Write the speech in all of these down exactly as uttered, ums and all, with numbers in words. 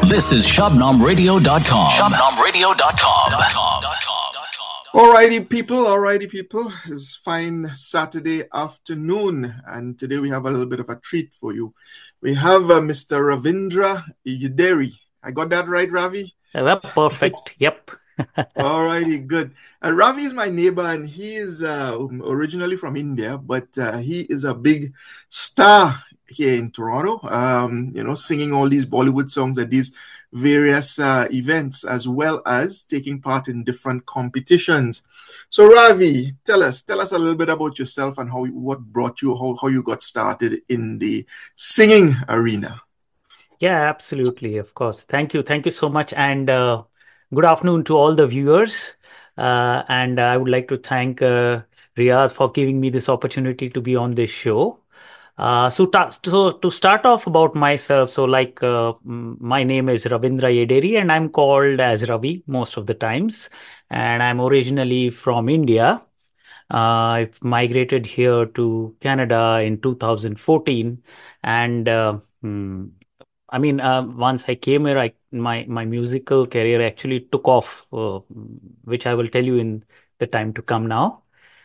This is Shabnam Radio dot com. Shabnam Radio dot com. Alrighty, people. Alrighty, people. It's fine Saturday afternoon, and today we have a little bit of a treat for you. We have uh, Mister Ravindra Yederi. I got that right, Ravi? Well, perfect. Yep. Alrighty, good. Uh, Ravi is my neighbor, and he is uh, originally from India, but uh, he is a big star here in Toronto. Um, you know, singing all these Bollywood songs at these various uh, events, as well as taking part in different competitions. So, Ravi, tell us, tell us a little bit about yourself and how what brought you, how how you got started in the singing arena. Yeah, absolutely. Of course. Thank you. Thank you so much. And uh, good afternoon to all the viewers. Uh, and I would like to thank uh, Riyaz for giving me this opportunity to be on this show. Uh, so, ta- so to start off about myself, so like uh, m- my name is Ravindra Yederi and I'm called as Ravi most of the times. And I'm originally from India. Uh, I've migrated here to Canada in two thousand fourteen. And uh, mm, I mean, uh, once I came here, I, my, my musical career actually took off, uh, which I will tell you in the time to come now.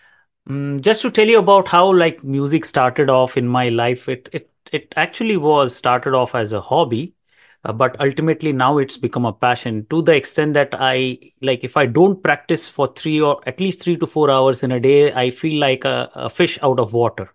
Mm, just to tell you about how like music started off in my life, it it it actually was started off as a hobby, uh, but ultimately now it's become a passion to the extent that I like if I don't practice for three or at least three to four hours in a day, I feel like a, a fish out of water.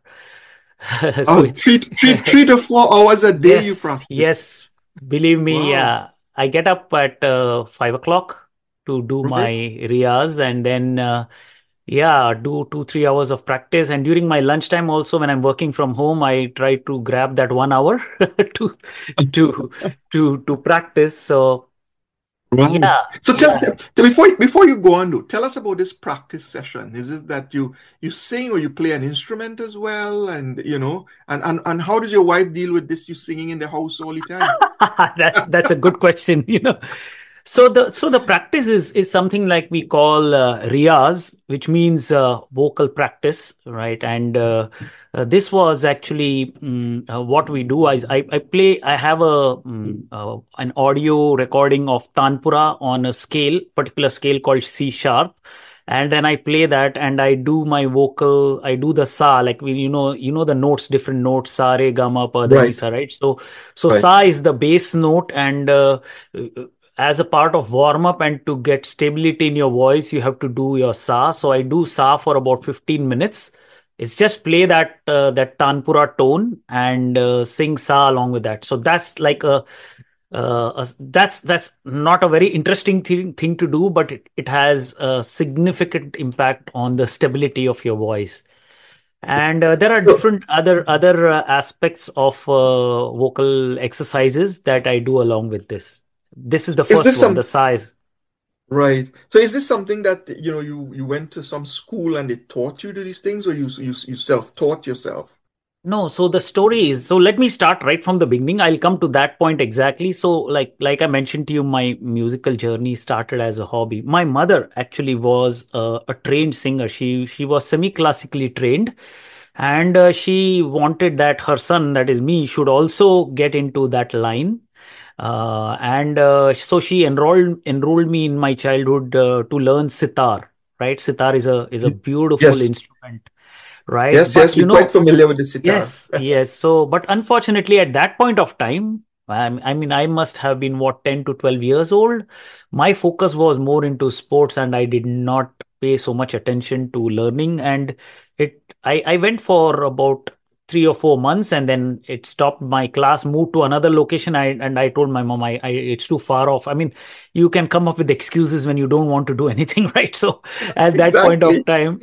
so Oh, it's three, three, three to four hours a day you yes, practice. yes, believe me, Wow. yeah. I get up at uh, five o'clock to do my Right. riyaz and then. Uh, Yeah, do two, three hours of practice. And during my lunchtime also, when I'm working from home, I try to grab that one hour to to to to practice. So Wow. yeah, So tell, yeah. tell, tell- before before you go on, though, tell us about this practice session. Is it that you you sing or you play an instrument as well? And you know, and and, and how does your wife deal with this? You singing in the house all the time? That's that's a good question, you know. So the so the practice is is something like we call uh, riyaz, which means uh, vocal practice, right? And uh, uh, this was actually mm, uh, what we do. Is I I play. I have a mm, uh, an audio recording of tanpura on a scale, particular scale called C sharp. And then I play that, and I do my vocal. I do the sa, like we, you know, you know the notes, different notes, sa, re, ga, ma, pa, da, ni, Right. sa, right? So, so Right. sa is the bass note, and uh, as a part of warm up and to get stability in your voice, you have to do your sa. So I do sa for about fifteen minutes. It's just play that uh, that tanpura tone and uh, sing sa along with that. So that's like a, uh, a that's that's not a very interesting thing, thing to do, but it, it has a significant impact on the stability of your voice. And uh, there are So different other other uh, aspects of uh, vocal exercises that I do along with this. This is the is first this one, the some size. right? So is this something that you know you you went to some school and they taught you to these things, or you you you self-taught yourself? No, so the story is, so let me start right from the beginning. I'll come to that point exactly. So like like I mentioned to you, my musical journey started as a hobby. My mother actually was uh, a trained singer. She she was semi-classically trained, and uh, she wanted that her son, that is me, should also get into that line. Uh, and uh, so she enrolled enrolled me in my childhood uh, to learn sitar. Right, sitar is a is a beautiful Yes. instrument, right? Yes, But yes, you we're quite know, familiar with the sitar. yes, yes. So, but unfortunately, at that point of time, I, I mean, I must have been what, ten to twelve years old. My focus was more into sports, and I did not pay so much attention to learning. And it, I, I went for about three or four months, and then it stopped. My class moved to another location. I and I told my mom, I, I it's too far off. I mean, you can come up with excuses when you don't want to do anything, right? So, at that point of Exactly. time,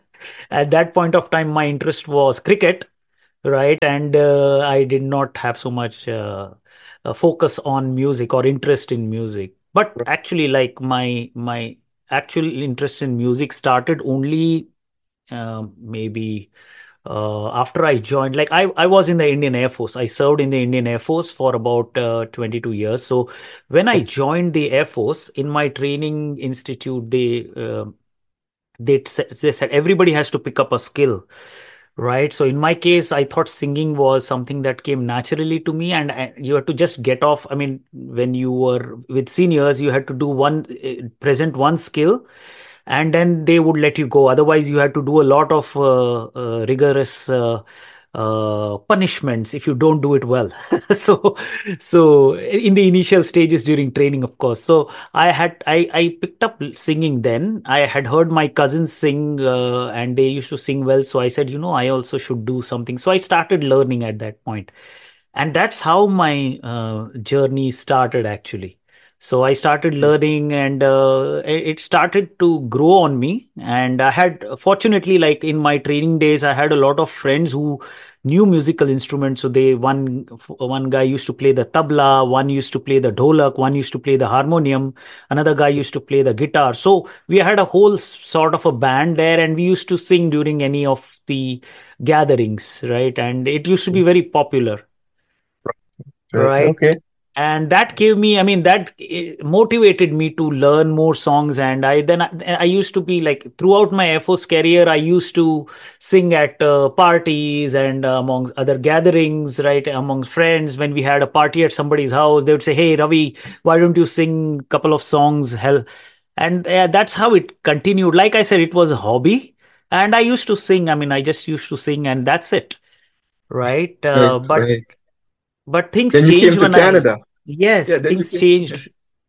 at that point of time, my interest was cricket, right? And uh, I did not have so much uh, uh, focus on music or interest in music. But actually, like my my actual interest in music started only uh, maybe uh, after I joined. Like I I was in the Indian Air Force. I served in the Indian Air Force for about uh, twenty-two years. So when I joined the Air Force in my training institute, they uh, they, sa- they said everybody has to pick up a skill, Right. So in my case, I thought singing was something that came naturally to me, and I, you had to just get off. I mean, when you were with seniors, you had to do one, uh, present one skill, and then they would let you go. Otherwise, you had to do a lot of uh, uh, rigorous uh, uh, punishments if you don't do it well. so, so in the initial stages during training, of course. So I had I I picked up singing then. I had heard my cousins sing, uh, and they used to sing well. So I said, you know, I also should do something. So I started learning at that point, and that's how my uh, journey started actually. So I started learning, and uh, it it started to grow on me. And I had, fortunately, like in my training days, I had a lot of friends who knew musical instruments. So they one one guy used to play the tabla, one used to play the dholak, one used to play the harmonium, another guy used to play the guitar. So we had a whole s- sort of a band there, and we used to sing during any of the gatherings, right? And it used to be very popular. Right. Right. Okay. And that gave me, I mean, that eh, motivated me to learn more songs. And I then I, I used to be like, throughout my Air Force career, I used to sing at uh, parties and uh, amongst other gatherings, right? Amongst friends. When we had a party at somebody's house, they would say, "Hey, Ravi, why don't you sing a couple of songs?" Hell. And uh, that's how it continued. Like I said, it was a hobby. And I used to sing. I mean, I just used to sing, and that's it. Right. Right. Uh, but Right. but things Then you came changed to when I, Canada. yes, Yeah. Then you things came. changed.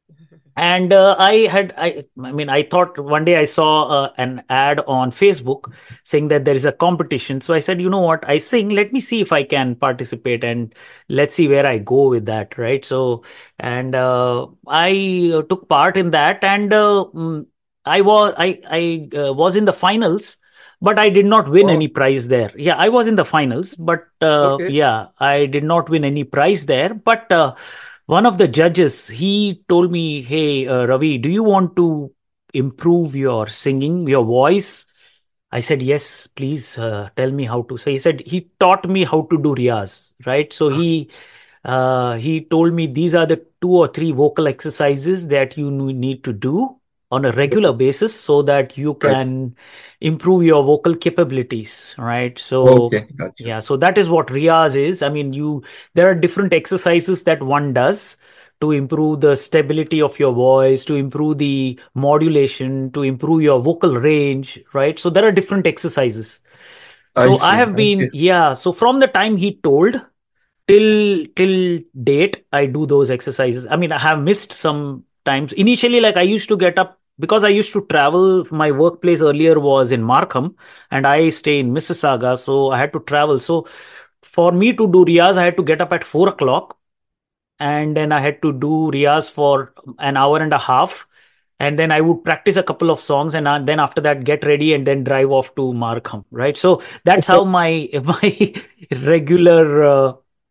And uh, I had, I, I mean, I thought one day I saw uh, an ad on Facebook saying that there is a competition. So I said, you know what, I sing, let me see if I can participate, and let's see where I go with that. Right. So, and uh, I uh, took part in that, and uh, mm, I was, I, I uh, was in the finals, but I did not win Wow. any prize there. Yeah, I was in the finals, but uh, Okay. yeah, I did not win any prize there. But uh, one of the judges, he told me, "Hey, uh, Ravi, do you want to improve your singing, your voice?" I said, "Yes, please uh, tell me how to." So he said he taught me how to do riyaz, right? So he uh, he told me these are the two or three vocal exercises that you n- need to do on a regular basis so that you Right. can improve your vocal capabilities, right? So Okay. Gotcha. yeah, so that is what riyaz is. I mean, you there are different exercises that one does to improve the stability of your voice, to improve the modulation, to improve your vocal range, right? So there are different exercises. I So I see. have Okay. been, yeah. So from the time he told till till date, I do those exercises. I mean, I have missed some times. Initially, like I used to get up because I used to travel. My workplace earlier was in Markham, and I stay in Mississauga, so I had to travel. So for me to do riyaz, I had to get up at four o'clock, and then I had to do riyaz for an hour and a half, and then I would practice a couple of songs, and uh, then after that get ready and then drive off to Markham, right? So that's how my my regular uh,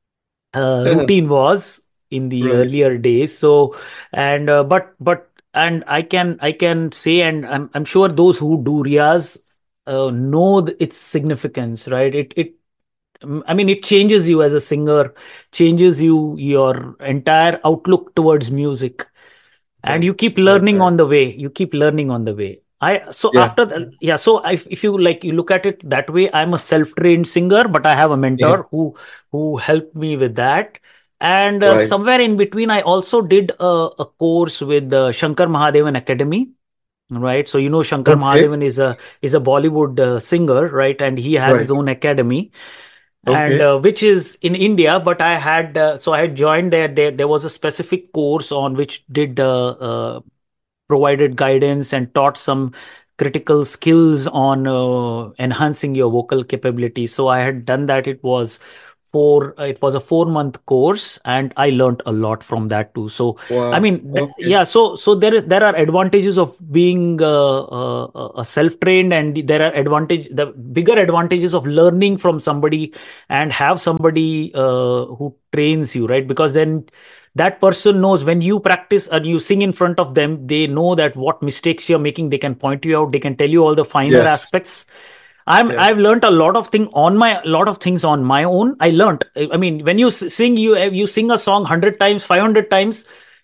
uh, routine was in the Right. earlier days. So and uh, but but and I can I can say, and I'm I'm sure those who do riyaz uh, know th- its significance, right? It it Mm, I mean, it changes you as a singer, changes you your entire outlook towards music, and Right. you keep Right. learning Right. on the way. You keep learning on the way. I so Yeah. after the, yeah. So if if you like, you look at it that way, I'm a self-trained singer, but I have a Yeah. mentor who who helped me with that. And uh, Right. somewhere in between, I also did a, a course with the Shankar Mahadevan Academy. Right, so you know Shankar Okay. Mahadevan is a is a Bollywood uh, singer, right, and he has his Right. own academy, and Okay. uh, which is in India. But I had uh, so I had joined there. There there was a specific course on which did uh, uh, provided guidance and taught some critical skills on uh, enhancing your vocal capability. So I had done that. It was four. uh, It was a four month course, and I learned a lot from that too. So I Wow. mean, th- Okay. yeah. So so there is there are advantages of being uh, uh, a self trained, and there are advantage the bigger advantages of learning from somebody and have somebody uh, who trains you, right? Because then that person knows when you practice and you sing in front of them, they know that what mistakes you're making. They can point you out, they can tell you all the finer Yes. aspects. i'm Yes. i've learned a lot of thing on my lot of things on my own. I learned, I mean, when you s- sing, you you sing a song one hundred times, five hundred times,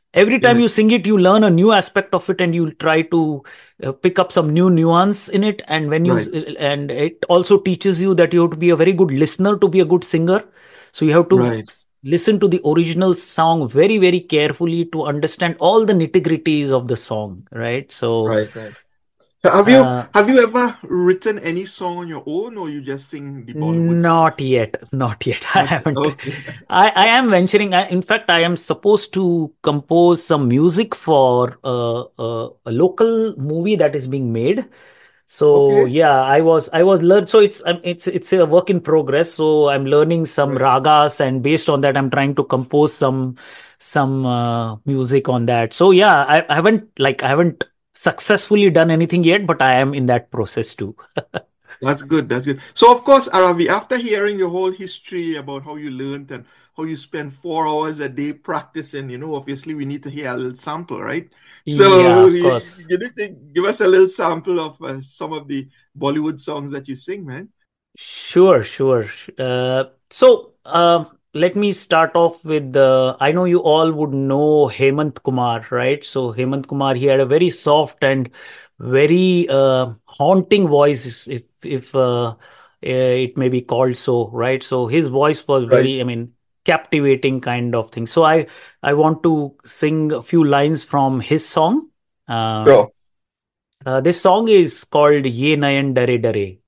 Every time Yeah. you sing it, you learn a new aspect of it, and you try to uh, pick up some new nuance in it. And when you Right. and it also teaches you that you have to be a very good listener to be a good singer. So you have to Right. listen to the original song very, very carefully to understand all the nitty gritties of the song, right? So, Right. Right. Have you uh, have you ever written any song on your own, or you just sing the Bollywood stuff? not yet, not yet. I Not yet. haven't. Okay. I, I am venturing. I, in fact, I am supposed to compose some music for uh, uh, a local movie that is being made. So Okay. yeah, I was I was learned. So it's um, it's it's a work in progress. So I'm learning some Right. ragas, and based on that, I'm trying to compose some some uh, music on that. So yeah, I, I haven't like I haven't successfully done anything yet, but I am in that process too. That's good. That's good. So, of course, Aravi, after hearing your whole history about how you learned and how you spend four hours a day practicing, you know, obviously we need to hear a little sample, right? Yeah, So, of you, course. you need to give us a little sample of uh, some of the Bollywood songs that you sing, man. Sure, sure. Uh, so, uh, let me start off with the. I know you all would know Hemant Kumar, right? So, Hemant Kumar, he had a very soft and very uh, haunting voice, if if uh, eh, it may be called so, right? So, his voice was Right. very, I mean, captivating kind of thing. So, I I want to sing a few lines from his song. Uh, Sure. uh, this song is called Ye Nayan Dare Dare.